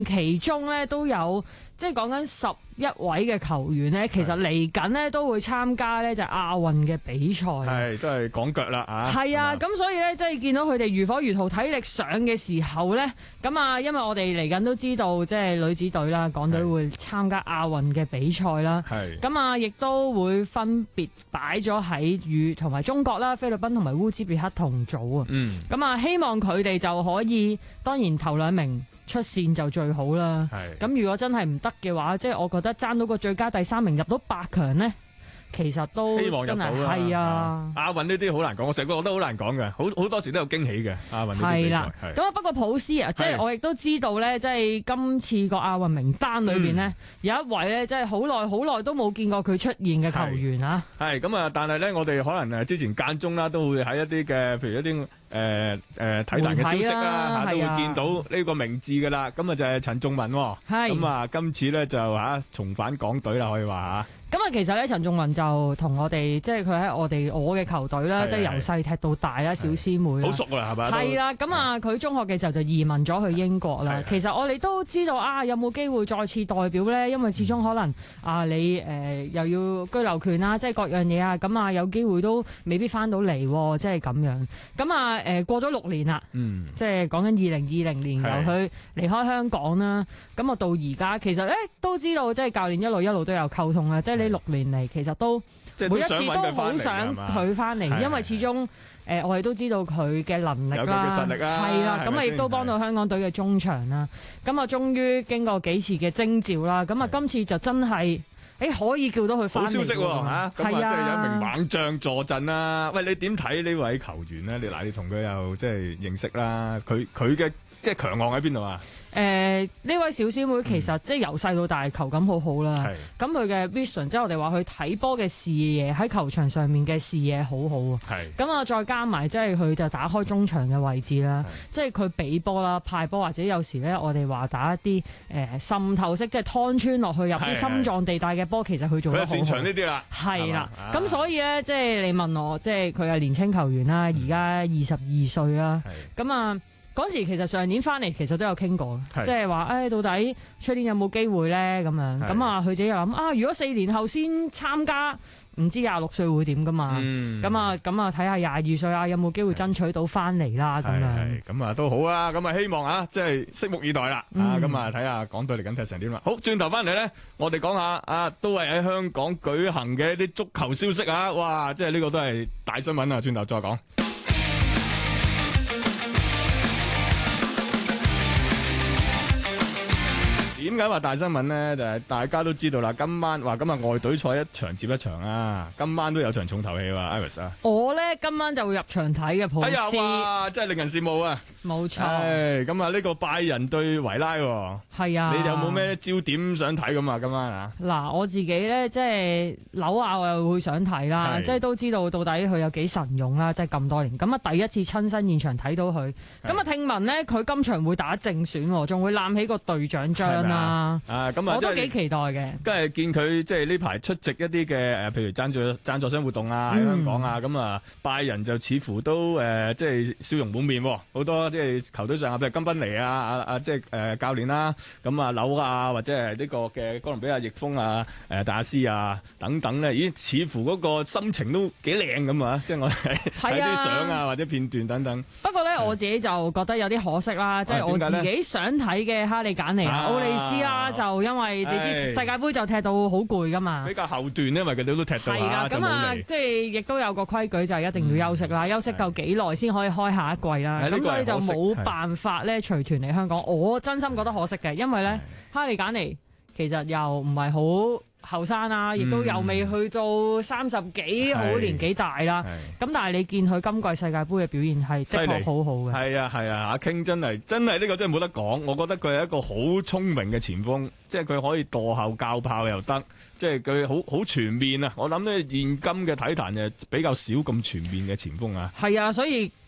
其中咧都有即係講緊11位嘅球員咧，其實嚟緊咧都會參加咧就亞運嘅比賽。 係都係講腳啦啊！ 係啊，咁所以咧即係見到佢哋如火如荼體力上嘅時候咧，咁啊，因為我哋嚟緊都知道即係女子隊啦，港隊會參加亞運嘅比賽啦。 係咁啊，亦都會分別擺咗喺與同埋中國啦、菲律賓同埋烏茲別克同組啊。咁啊，希望佢哋就可以，當然頭2名出線就最好啦。咁如果真係唔得嘅話，即係我覺得爭到個最佳第3名入到8強呢，其實都希望入到啦。 係啊， 亞運呢啲好難講，我成日覺得好難講嘅，好多時都有驚喜嘅亞運呢啲比賽。係咁啊，不過普斯啊，即係我亦都知道咧，即係今次個亞運名單裏邊呢，有一位咧，即係好耐都冇見過佢出現嘅球員啊。 係咁啊，但係咧，我哋可能之前間中啦，都會喺一啲嘅，譬如一啲體壇嘅消息啦，都會見到呢個名字噶啦。咁啊就係陳仲文。咁啊，今次咧就重返港隊啦，可以話咁啊，其實咧，陳仲文就同我哋，即係佢喺我嘅球隊啦，即係由細踢到大啦，小師妹好熟啦，係咪？ 係啦，咁啊，佢中學嘅時候就移民咗去英國啦。其實我哋都知道有冇機會再次代表咧？因為始終可能你又要居留權啦，即係各樣嘢啊，咁啊有機會都未必翻到嚟，即係咁樣。咁啊過咗6年啦，即係講緊2020年由佢離開香港啦。咁啊到而家，其實咧都知道，即係教練一路都有溝通啦，即係呢6年嚟，其實都每一次都好想佢翻嚟，因為始終我哋都知道佢嘅能力啦， 有佢嘅實力啦， 係啦，咁啊亦都幫到香港隊嘅中場啦。咁啊，終於經過幾次嘅徵召啦，咁啊今次就真係可以叫到佢翻嚟。好消息喎嚇，咁啊即係有一名猛將坐鎮啦。喂，你點睇呢位球員咧？你同佢又即係認識啦，佢嘅即係強項喺邊度啊？ 呢位小師妹其實即係由細到大球感好好啦，咁佢嘅 vision 即係我哋話佢睇波嘅視野，喺球場上面嘅視野好好啊。咁啊再加埋即係佢就打開中場嘅位置啦，即係佢俾波啦、派波，或者有時咧我哋話打一啲滲透式，即係劏穿落去入啲心臟地帶嘅波，其實佢做得好好。 佢擅長呢啲啦。 係啦，咁所以咧即係你問我，即係佢係年青球員啦，而家22歲啦，咁啊。嗰時其實上年翻嚟，其實都有傾過，即係話到底出年有冇機會咧咁樣。咁啊，佢自己又諗如果4年後先參加，唔知26歲會點噶嘛？咁啊睇下22歲有冇機會爭取到翻嚟啦咁樣。 咁啊都好啦，咁啊希望即係拭目以待啦。咁啊睇下港隊嚟緊踢成點啦。好，轉頭翻嚟咧，我哋講下都係喺香港舉行嘅一啲足球消息啊！哇，即係呢個都係大新聞啊！轉頭再講。點解話大新聞呢？就係大家都知道啦。今晚話今日外隊賽一場接一場啊！今晚都有場重頭戲喎，Iris 啊！ 我咧今晚就會入場睇嘅普斯。 哇！真係令人羨慕啊！ 冇錯。 咁啊呢個拜仁對維拉喎。 係啊。 你哋有冇咩焦點想睇咁啊？今晚啊？ 嗱，我自己咧即係紐亞我又會想睇啦，即係都知道到底佢有幾神勇啦，即係咁多年。咁啊第一次親身現場睇到佢。咁啊聽聞呢，佢今場會打正選，仲會攬起個隊長章啦。咁啊，我都幾期待嘅。 跟住見佢即係呢排出席一啲嘅譬如贊助商活動啊，喺香港啊，咁啊拜仁就似乎都即係笑容滿面，好多即係球隊上譬如金賓尼啊，即係教練啦，咁啊紐亞或者係呢個嘅哥倫比亞翼鋒啊，達斯啊等等咧，咦，似乎嗰個心情都幾靚咁啊！即係我睇啲相啊或者片段等等。 不過咧，我自己就覺得有啲可惜啦，即係我自己想睇嘅哈利簡尼奧利斯啦，就因為你知世界盃就踢到好攰噶嘛， 比較後段，因為佢哋都踢到咁啊，即係亦都有個規矩就係一定要休息啦，休息夠幾耐先可以開下一季啦。咁所以就冇辦法咧隨團嚟香港。我真心覺得可惜嘅，因為咧哈利簡尼其實又唔係好後生啦，亦都又未去到30幾，好年紀大啦。咁但係你見佢今季世界盃嘅表現係的確好好嘅。 係啊，阿 King 真係呢個真係冇得講。我覺得佢係一個好聰明嘅前鋒，即係佢可以墮後教炮又得，即係佢好全面啊！我諗咧現今嘅體壇就比較少咁全面嘅前鋒啊。 係啊，所以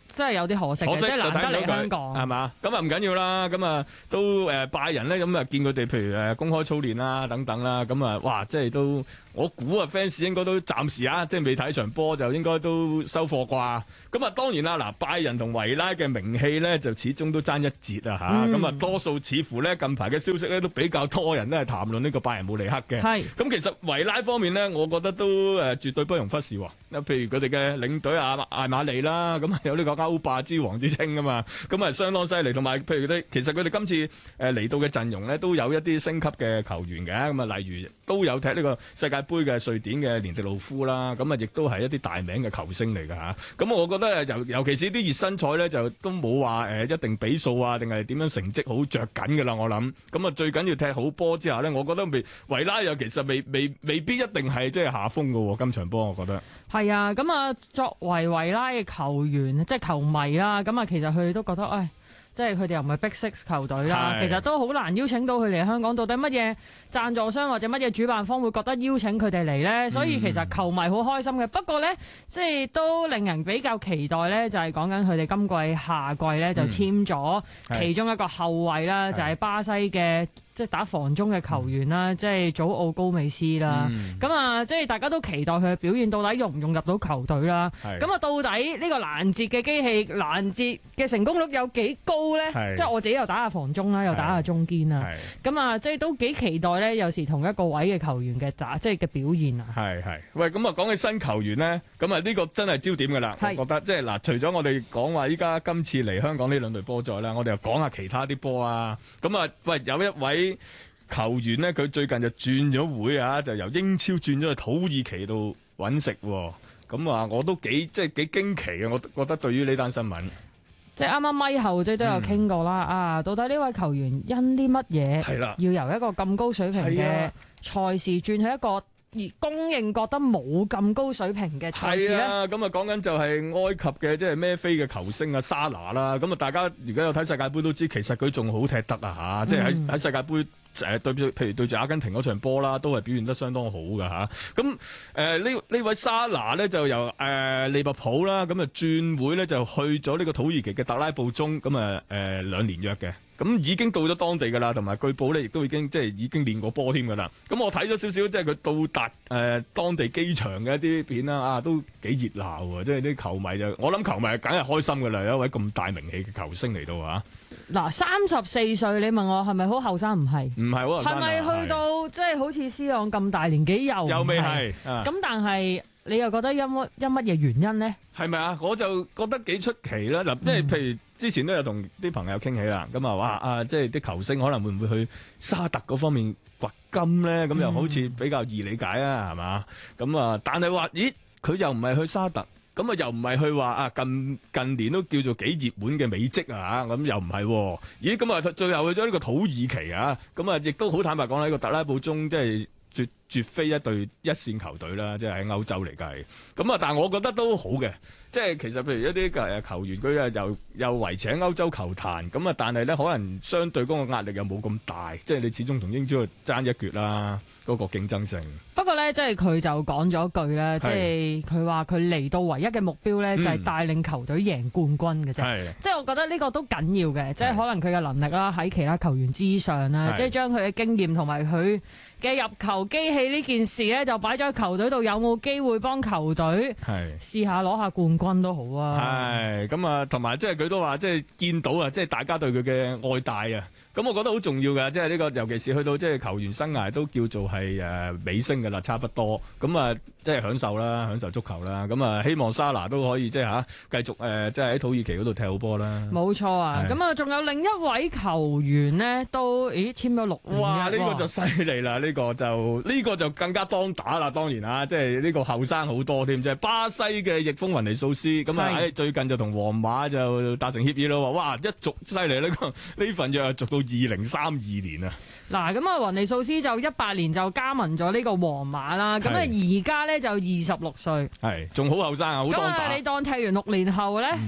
真係有啲可惜嘅，即係難得嚟香港係嘛？咁啊唔緊要啦，咁啊都拜仁咧，咁啊見佢哋譬如公開操練啦等等啦，咁啊哇，即係都我估啊 fans 應該都暫時即係未睇場波就應該都收貨啩。咁啊當然啦，嗱拜仁同維拉嘅名氣咧就始終都爭一截啊嚇，咁啊多數似乎咧近排嘅消息咧都比較多人都係談論呢個拜仁慕尼黑嘅。係。咁其實維拉方面咧，我覺得都絕對不容忽視喎。譬如佢哋嘅領隊艾馬利啦，咁有呢個歐霸之王之稱啊嘛，咁啊相當犀利。同埋譬如其實佢哋今次嚟到嘅陣容咧，都有一啲升級嘅球員嘅，咁啊例如都有踢呢個世界盃嘅瑞典嘅連迪路夫啦，咁啊亦都係一啲大名嘅球星嚟㗎嚇。咁我覺得尤其是啲熱身賽咧，就都冇話一定比數啊，定係點樣成績好着緊㗎啦。我諗咁啊最緊要踢好波之下咧，我覺得維拉又其實未必一定係即係下風㗎喎。今場波我覺得係啊，咁啊作為維拉嘅球員即係球迷啦，咁啊其實佢哋都覺得即係佢哋又唔係 Big Six 球隊啦，其實都好難邀請到佢嚟香港。到底乜嘢贊助商或者乜嘢主辦方會覺得邀請佢哋嚟呢？所以其實球迷好開心嘅。不過呢，即係都令人比較期待呢，就係講緊佢哋今季夏季呢，就簽咗其中一個後衞啦，就係巴西嘅即係打防中嘅球員啦，即係祖奧高美斯啦。咁啊，即係大家都期待佢嘅表現，到底融唔融入到球隊啦？咁啊，到底呢個攔截嘅機器攔截嘅成功率有幾高咧？即係我自己又打下防中啦，又打下中堅啦。咁啊，即係都幾期待咧，有時同一個位嘅球員嘅即係嘅表現啊。係。 喂，咁啊講起新球員咧，咁啊呢個真係焦點㗎啦。我覺得即係嗱，除咗我哋講話依家今次嚟香港呢兩隊波賽啦，我哋又講下其他啲波啊。咁啊，喂，有一位球員呢，佢最近就轉咗會啊，就由英超轉咗去土耳其度揾食。咁啊，我都幾驚奇啊！我覺得對於呢單新聞。 即係啱啱咪後即係都有傾過啦，到底呢位球員因啲乜嘢要由一個咁高水平嘅賽事轉去一個而公認覺得冇咁高水平嘅賽事咧？ 咁啊講緊就係埃及嘅即係孭飛嘅球星沙拿啦。咁啊大家如果有睇世界盃都知，其實佢仲好踢得啊嚇！即係喺世界盃譬如對住阿根廷嗰場波啦，都係表現得相當好㗎嚇。咁呢位沙拿咧就由利物浦啦，咁啊轉會咧就去咗呢個土耳其嘅特拉布宗，咁啊2年約嘅。咁已經到咗當地㗎啦，同埋據報咧亦都已經練過波添㗎啦。咁我睇咗少少，即係佢到達當地機場嘅一啲片啦，都幾熱鬧喎！即係啲球迷我諗球迷梗係開心㗎啦，有一位咁大名氣嘅球星嚟到啊！ 嗱，34歲，你問我係咪好後生？唔係， 唔係好後生， 係咪去到即係好似C朗咁大年紀又未係？咁但係你又覺得因乜嘢原因呢？ 係咪啊？我就覺得幾出奇啦！嗱，因為譬如之前都有同啲朋友傾起啦，咁啊話即係啲球星可能會唔會去沙特嗰方面掘金咧？咁又好似比較易理解啊，係嘛？咁啊，但係話咦，佢又唔係去沙特。咁啊，又唔係去話近年都叫做幾熱門嘅美職啊，咁又唔係，咦？咁啊，最後去咗呢個土耳其啊，咁啊，亦都好坦白講，呢個特拉布宗即係絕非一隊一線球隊啦，即係喺歐洲嚟計。咁啊，但係我覺得都好嘅，即係其實譬如一啲球員佢又維持喺歐洲球壇，咁啊，但係咧可能相對嗰個壓力又冇咁大，即係你始終同英超爭一決啦，嗰個競爭性。 不過咧，即係佢就講咗句咧，即係佢話佢嚟到唯一嘅目標咧，就係帶領球隊贏冠軍嘅啫。即係我覺得呢個都緊要嘅，即係可能佢嘅能力啦，喺其他球員之上啦，即係將佢嘅經驗同埋佢嘅入球機器呢件事咧，就擺咗喺球隊度，有冇機會幫球隊試下攞下冠軍都好啊。 係咁啊，同埋即係佢都話，即係見到啊，即係大家對佢嘅愛戴啊。咁我覺得好重要㗎，即係呢個，尤其是去到即係球員生涯都叫做係尾聲㗎啦，差不多。咁啊，即係享受啦，享受足球啦。咁啊，希望沙拿都可以即係繼續即係喺土耳其嗰度踢好波啦。冇錯啊！咁啊，仲有另一位球員呢，都簽咗6年。 哇！呢個就犀利啦，呢個就更加當打啦。當然啊，即係呢個後生好多添，即係巴西嘅翼鋒雲尼素斯。咁啊，最近就同皇馬就達成協議咯。哇！一續犀利呢份約續到2032年啊！ 嗱，咁啊，雲尼素斯就18年就加盟咗呢個皇馬啦。咁啊，而家咧就26歲， 係仲好後生啊，好當打。 咁啊，你當踢完6年後咧，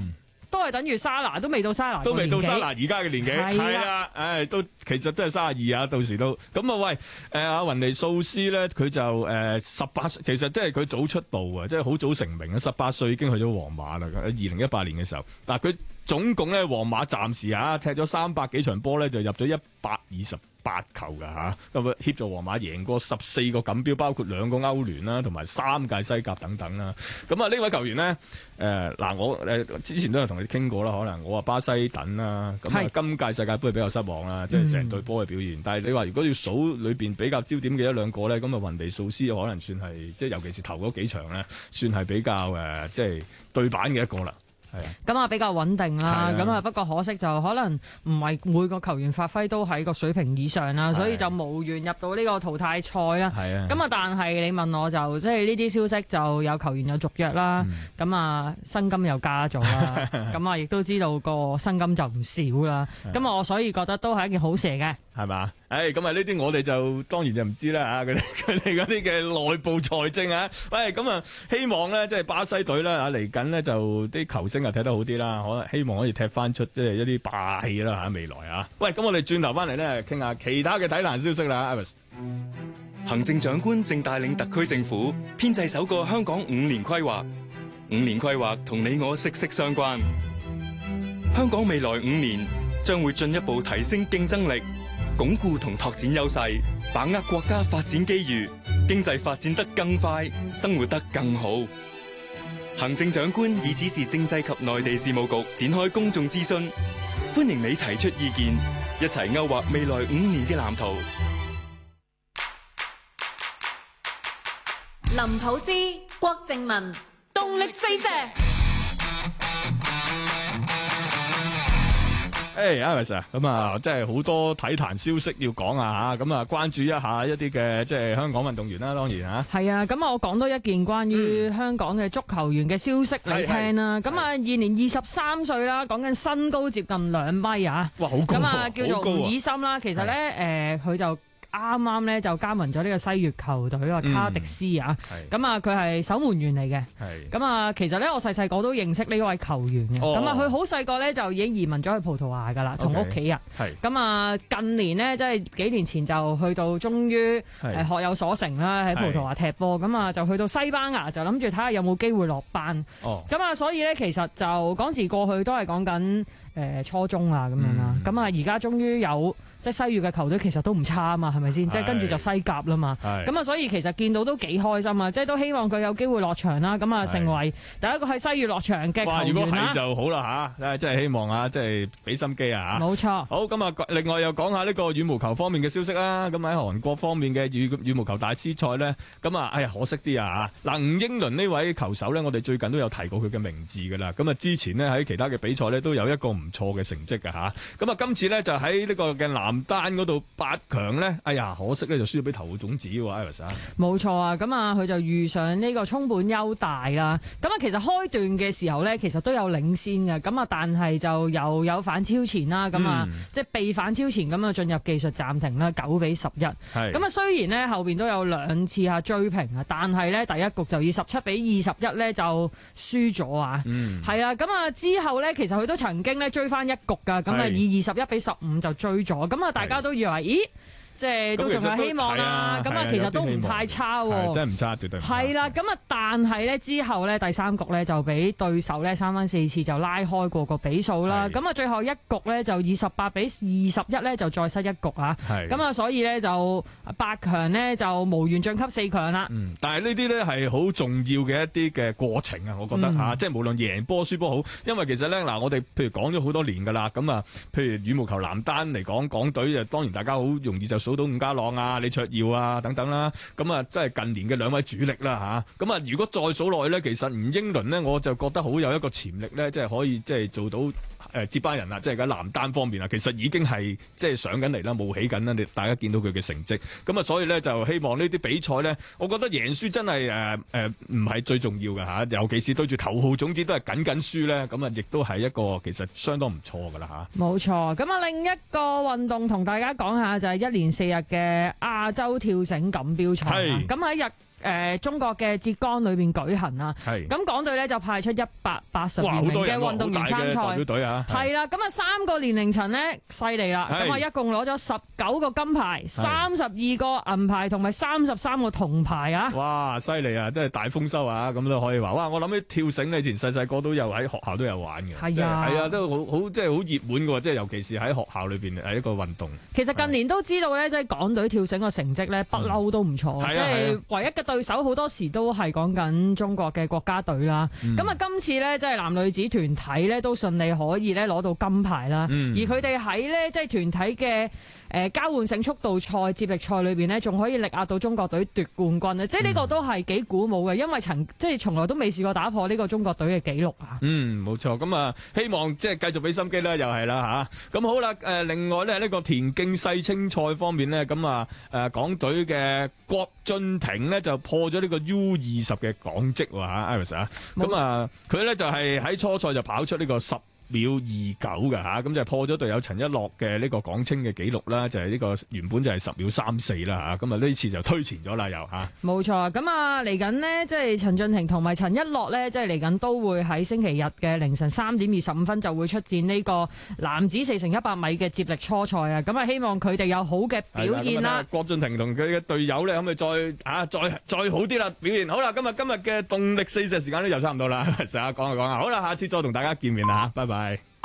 都係等於莎拿，都未到莎拿， 都未到莎拿而家嘅年紀，係啦，都其實真係32啊，到時都咁啊！喂，阿雲尼素斯咧，佢就18歲，其實即係佢早出道啊，即係好早成名啊，18歲已經去咗皇馬啦。2018年嘅時候，嗱佢總共咧皇馬暫時踢咗300幾場波咧，就入咗128球㗎嚇，咁協助皇馬贏過14個錦標，包括2個歐聯啦，同埋3屆西甲等等啦。咁啊呢位球員呢，我之前都有同你傾過啦，可能我話巴西等啦，咁啊今屆世界盃係比較失望啦，即係成隊波嘅表現。但係你話如果要數裏邊比較焦點嘅1-2個咧，咁啊雲尼素斯可能算係即係尤其是頭嗰幾場咧，算係比較即係對版嘅一個啦。 咁啊比較穩定啦，咁啊不過可惜就可能唔係每個球員發揮都喺個水平以上啦，所以就無緣入到呢個淘汰賽啦。咁啊但係你問我就即係呢啲消息就有球員有續約啦，咁啊薪金又加咗啦，咁啊亦都知道個薪金就唔少啦，咁啊我所以覺得都係一件好事嚟嘅，係嘛？ 咁啊呢啲我哋就當然就唔知啦嚇，佢哋嗰啲嘅內部財政啊，喂咁啊希望咧即係巴西隊啦嚟緊呢就啲球星啊踢得好啲啦，希望可以踢翻出即係一啲霸氣啦嚇未來啊！喂，咁我哋轉頭翻嚟咧傾下其他嘅體壇消息啦 Iris。 行政長官正帶領特區政府編製首個香港5年規劃，5年規劃同你我息息相關。香港未來5年將會進一步提升競爭力，鞏固同拓展優勢，把握國家發展機遇，經濟發展得更快，生活得更好。行政長官已指示政制及內地事務局展開公眾諮詢，歡迎你提出意見，一齊勾畫未來5年嘅藍圖。 林普斯、郭靜文，動力四射。 Iris 啊，咁啊，即係好多體壇消息要講啊嚇，咁啊關注一下一啲嘅即係香港運動員啦，當然嚇。係啊， 咁我講多一件關於香港嘅足球員嘅消息嚟聽啦。咁啊，現年23歲啦，講緊身高接近2米啊。 哇，好高！ 咁啊，叫做吳以森啦。其實咧，佢就啱啱咧就加盟咗呢個西乙球隊啊，卡迪斯啊。咁啊，佢係守門員嚟嘅。咁啊，其實咧我細個都認識呢位球員嘅。咁啊，佢好細個咧就已經移民咗去葡萄牙噶啦，同屋企人。咁啊，近年呢，即係幾年前就去到終於學有所成啦，喺葡萄牙踢波。咁啊，就去到西班牙，就諗住睇下有冇機會落班。咁啊，所以咧其實就嗰時過去都係講緊初中啊咁樣啦。咁啊，而家終於有。即係西乙嘅球隊其實都唔差啊嘛，係咪先？即係跟住就西甲啦嘛。咁啊，所以其實見到都幾開心啊！即係都希望佢有機會落場啦。咁啊，成為第一個喺西乙落場嘅球員啦。 如果係就好啦嚇，即係希望啊，即係俾心機啊嚇。冇錯。好，咁啊，另外又講下呢個羽毛球方面嘅消息啦。咁喺韓國方面嘅羽毛球大師賽咧，咁啊，可惜啲啊嚇。嗱，吳英倫呢位球手咧，我哋最近都有提過佢嘅名字㗎啦。咁啊，之前呢，喺其他嘅比賽咧都有一個唔錯嘅成績㗎嚇。咁啊，今次咧就喺呢個嘅男單嗰度8強咧，可惜咧就輸咗俾頭號種子喎 Iris 啊。冇錯啊，咁啊佢就遇上呢個沖本優大啦。咁啊其實開段嘅時候咧，其實都有領先嘅，咁啊但係就又有反超前啦，咁啊即係被反超前咁啊進入技術暫停啦，9-11。咁啊雖然咧後邊都有2次追平啊，但係咧第一局就以17-21咧就輸咗啊。係啊，咁啊之後咧其實佢都曾經咧追翻一局噶，咁啊以21-15就追咗，咁啊大家都以為咦，即係都仲有希望啦。咁啊，其實都唔太差喎，真係唔差，絕對唔差。係啦，咁啊，但係咧之後咧第3局咧就俾對手咧3番4次就拉開過個比數啦。咁啊，最後一局咧就以18-21咧就再失一局啊。咁啊，所以咧就8強咧就無緣晉級4強啦。但係呢啲咧係好重要嘅一啲嘅過程啊，我覺得即係無論贏波輸波好，因為其實咧嗱，我哋譬如講咗好多年㗎啦，咁啊，譬如羽毛球男單嚟講，港隊就當然大家好容易就數到伍家朗啊、李卓耀啊等等啦，咁啊，即係近年嘅2位主力啦嚇。咁啊，如果再數落去咧，其實吳英倫呢，我就覺得好有一個潛力咧，即係可以即係做到接班人啦，即係喺男單方面啊，其實已經係即係上緊嚟啦，冒起緊啦。你大家見到佢嘅成績，咁啊，所以咧就希望呢啲比賽咧，我覺得贏輸真係唔係最重要嘅嚇，尤其是對住頭號種子都係緊輸咧，咁啊，亦都係一個其實相當唔錯㗎啦嚇。冇錯，咁啊，另一個運動同大家講下就係1連4日嘅亞洲跳繩錦標賽。咁喺中國嘅浙江裏邊舉行啊。 係咁港隊咧就派出182 哇，好名嘅多人喎運動員參好大嘅代表賽。 隊啊， 係啦，咁啊3個年齡層咧犀利啦， 係咁啊一共攞咗19個金牌、32個銀牌同埋33個銅牌啊！ 哇，犀利啊！真係大豐收啊！咁都可以話，哇！我諗起跳繩咧，以前細細個都有喺學校都有玩嘅， 係啊係啊，都好即係好熱門嘅喎，即係尤其是喺學校裏邊係一個運動。 其實近年都知道咧，即係港隊跳繩個成績咧，不嬲都唔錯，即係唯一嘅對手好多時都係講緊中國嘅國家隊啦。咁啊，今次咧即係男女子團體咧都順利可以咧攞到金牌啦，而佢哋喺咧即係團體嘅交換性速度賽、接力賽裏邊呢，仲可以力壓到中國隊奪冠軍啊！即係呢個都係幾鼓舞嘅，因為即係從來都未試過打破呢個中國隊嘅紀錄啊！ 冇錯，咁啊，希望即係繼續俾心機啦，又係啦嚇。咁好啦，另外咧呢個田徑世青賽方面呢，咁啊港隊嘅郭俊廷呢，就破咗呢個 U20嘅港績喎嚇 Iris 啊，咁啊佢咧就係喺初賽就跑出呢個10秒29嘅嚇，咁就破咗隊友陳一樂嘅呢個港青嘅紀錄啦，就係呢個原本就係10秒34啦嚇，咁啊呢次就推前咗啦又嚇。冇錯，咁啊嚟緊呢，即係陳俊廷同埋陳一樂呢，即係嚟緊都會喺星期日嘅凌晨3點25分就會出戰呢個男子4×100米嘅接力初賽啊，咁啊希望佢哋有好嘅表現啦。 郭俊廷同佢嘅隊友咧，可唔可以再好啲啦表現？好啦，今日嘅動力40時間都又差唔多啦，成日講下，好啦，下次再同大家見面啦嚇，拜拜。